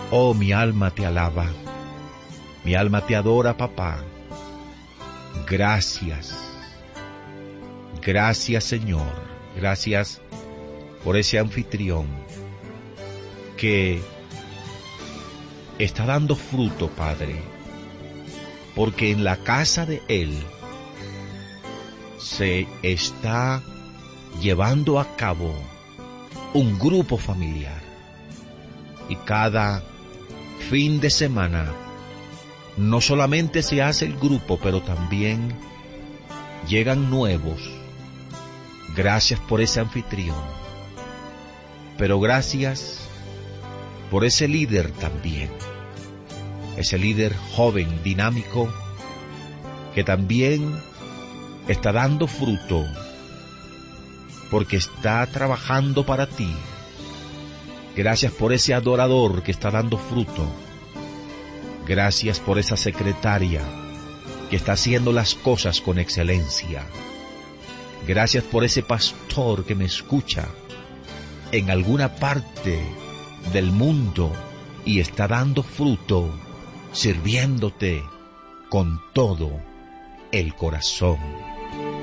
Oh, mi alma te alaba, mi alma te adora, papá. Gracias, gracias, Señor, gracias por ese anfitrión que está dando fruto, Padre, porque en la casa de Él se está llevando a cabo un grupo familiar, y cada fin de semana no solamente se hace el grupo, pero también llegan nuevos. Gracias por ese anfitrión, pero gracias por ese líder también, ese líder joven, dinámico, que también está dando fruto, porque está trabajando para ti. Gracias por ese adorador que está dando fruto. Gracias por esa secretaria que está haciendo las cosas con excelencia. Gracias por ese pastor que me escucha en alguna parte del mundo y está dando fruto, sirviéndote con todo el corazón.